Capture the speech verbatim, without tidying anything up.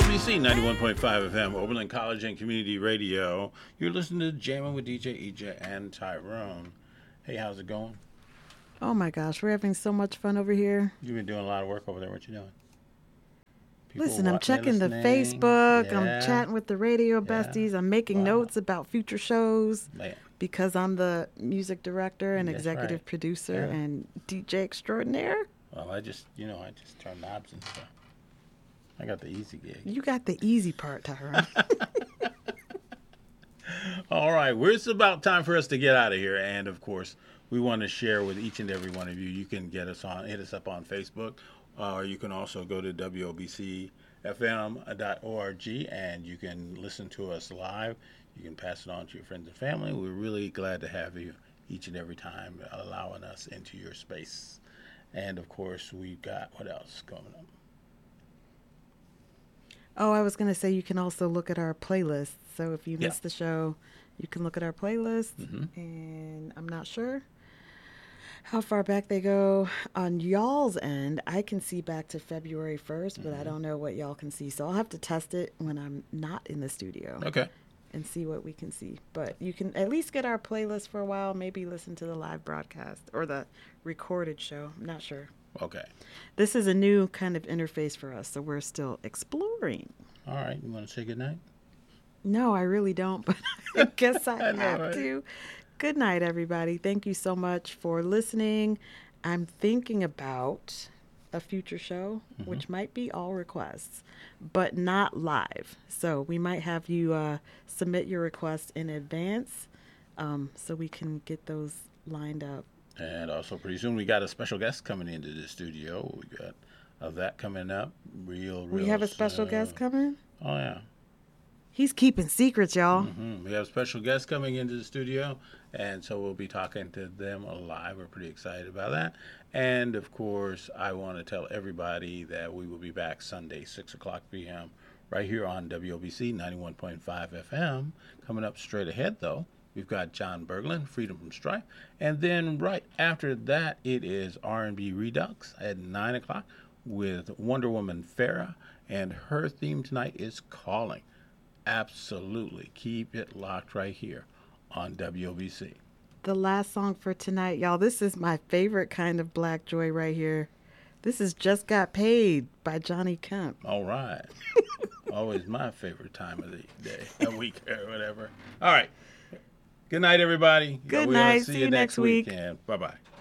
W B C ninety-one point five F M, Oberlin College and Community Radio. You're listening to Jamming with D J E J and Tyrone. Hey, how's it going? Oh my gosh, we're having so much fun over here. You've been doing a lot of work over there. What you doing? People Listen, I'm watching, checking the listening. Facebook. Yeah. I'm chatting with the radio Yeah. besties. I'm making Wow. notes about future shows Man. because I'm the music director and That's executive right. producer Yeah. and D J extraordinaire. Well, I just, you know, I just turn knobs and stuff. I got the easy gig. You got the easy part, Tyrone. All right, well, it's about time for us to get out of here. And, of course, we want to share with each and every one of you. You can get us on, hit us up on Facebook, uh, or you can also go to W O B C F M dot org and you can listen to us live. You can pass it on to your friends and family. We're really glad to have you each and every time, allowing us into your space. And, of course, we've got, what else coming up? Oh, I was going to say you can also look at our playlist. So if you Yeah. missed the show, you can look at our playlist. Mm-hmm. And I'm not sure how far back they go. On y'all's end, I can see back to February first, but Mm-hmm. I don't know what y'all can see. So I'll have to test it when I'm not in the studio Okay. and see what we can see. But you can at least get our playlist for a while, maybe listen to the live broadcast or the recorded show. I'm not sure. Okay. This is a new kind of interface for us, so we're still exploring. All right. You want to say goodnight? No, I really don't, but I guess I, I know, have right? to. Good night, everybody. Thank you so much for listening. I'm thinking about a future show, Mm-hmm. which might be all requests, but not live. So we might have you uh, submit your requests in advance um, so we can get those lined up. And also, pretty soon, we got a special guest coming into the studio. We got uh, that coming up real, real We have a special soon. guest coming? Oh, yeah. He's keeping secrets, y'all. hmm We have a special guest coming into the studio, and so we'll be talking to them live. We're pretty excited about that. And, of course, I want to tell everybody that we will be back Sunday, six o'clock p.m., right here on W O B C ninety-one point five F M. Coming up straight ahead, though, we've got John Berglund, Freedom from Strife. And then right after that, it is R and B Redux at nine o'clock with Wonder Woman Farrah. And her theme tonight is Calling. Absolutely. Keep it locked right here on W O B C. The last song for tonight, y'all. This is my favorite kind of black joy right here. This is Just Got Paid by Johnny Kemp. All right. Always my favorite time of the day, a week or whatever. All right. Good night, everybody. Good We'll night. See, See you you next next week. weekend. Bye-bye.